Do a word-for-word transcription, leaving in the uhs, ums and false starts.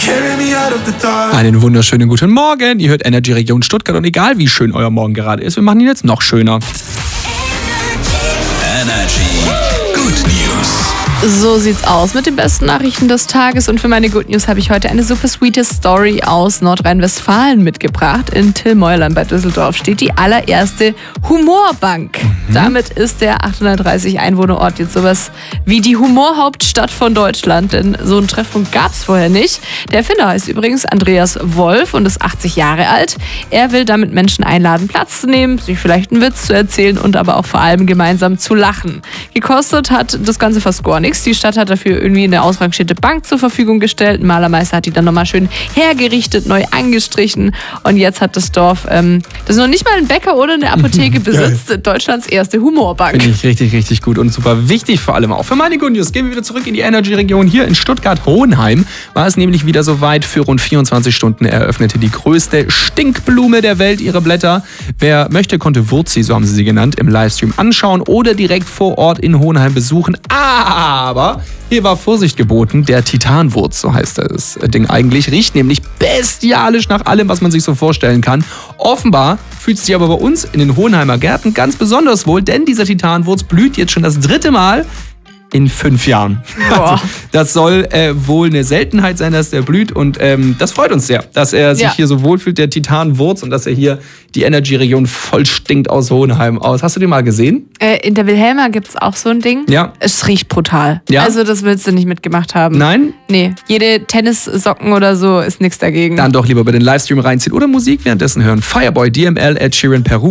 Einen wunderschönen guten Morgen. Ihr hört Energy Region Stuttgart und egal wie schön euer Morgen gerade ist, wir machen ihn jetzt noch schöner. Energy Good News. So sieht's aus mit den besten Nachrichten des Tages und für meine Good News habe ich heute eine super sweete Story aus Nordrhein-Westfalen mitgebracht. In Tillmäuerlein bei Düsseldorf steht die allererste Humorbank. Mhm. Damit ist der achthundertdreißig Einwohnerort jetzt sowas wie die Humorhauptstadt von Deutschland, denn so einen Treffpunkt gab's vorher nicht. Der Erfinder heißt übrigens Andreas Wolf und ist achtzig Jahre alt. Er will damit Menschen einladen, Platz zu nehmen, sich vielleicht einen Witz zu erzählen und aber auch vor allem gemeinsam zu lachen. Gekostet hat das Ganze fast gar nichts. Die Stadt hat dafür irgendwie eine ausrangierte Bank zur Verfügung gestellt. Ein Malermeister hat die dann nochmal schön hergerichtet, neu angestrichen. Und jetzt hat das Dorf, ähm, das noch nicht mal einen Bäcker oder eine Apotheke besitzt, Deutschlands erste Humorbank. Finde ich richtig, richtig gut und super wichtig vor allem auch. Für meine Good News gehen wir wieder zurück in die Energy-Region. Hier in Stuttgart-Hohenheim war es nämlich wieder soweit. Für rund vierundzwanzig Stunden eröffnete die größte Stinkblume der Welt ihre Blätter. Wer möchte, konnte Wurzi, so haben sie sie genannt, im Livestream anschauen oder direkt vor Ort in Hohenheim besuchen. Aber hier war Vorsicht geboten, der Titanwurz, so heißt das Ding eigentlich, riecht nämlich bestialisch nach allem, was man sich so vorstellen kann. Offenbar fühlt es sich aber bei uns in den Hohenheimer Gärten ganz besonders wohl, denn dieser Titanwurz blüht jetzt schon das dritte Mal in fünf Jahren. Also, das soll äh, wohl eine Seltenheit sein, dass der blüht und ähm, das freut uns sehr, dass er sich ja. hier so wohlfühlt, der Titanwurz, und dass er hier die Energy-Region voll stinkt aus Hohenheim aus. Hast du den mal gesehen? Äh, in der Wilhelma gibt's auch so ein Ding. Ja. Es riecht brutal. Ja. Also das willst du nicht mitgemacht haben. Nein? Nee, jede Tennissocken oder so ist nichts dagegen. Dann doch lieber bei den Livestream reinziehen oder Musik währenddessen hören. Fireboy, D M L, Ed Sheeran, Peru.